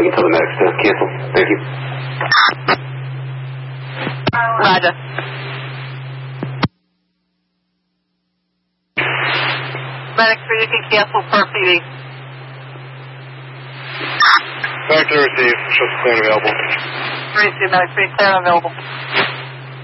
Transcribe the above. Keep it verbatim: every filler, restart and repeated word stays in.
you can tell the medics to cancel. Thank you. Roger. Medic three, you can cancel for P D. Back to receive. Shows clear and available. Receive, Medic three, clear and available.